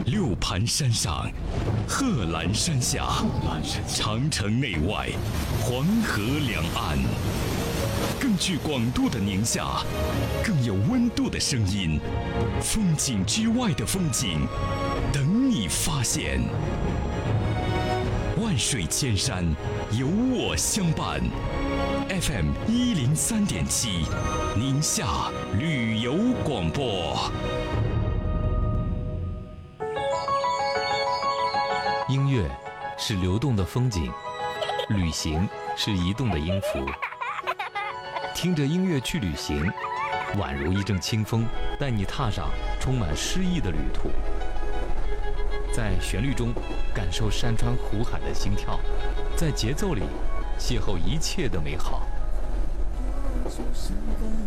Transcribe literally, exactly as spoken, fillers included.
六盘山上，贺兰山下，长城内外，黄河两岸，更具广度的宁夏，更有温度的声音，风景之外的风景，等你发现。万水千山，有我相伴。F M 一零三点七，宁夏旅游广播。 音乐是流动的风景，旅行是移动的音符。听着音乐去旅行，宛如一阵清风，带你踏上充满诗意的旅途。在旋律中感受山川湖海的心跳，在节奏里邂逅一切的美好。